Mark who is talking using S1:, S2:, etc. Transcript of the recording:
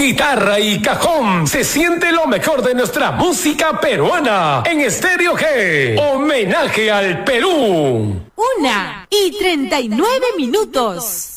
S1: guitarra y cajón se siente lo mejor de nuestra música peruana en Estéreo G. Homenaje al Perú.
S2: 1:39.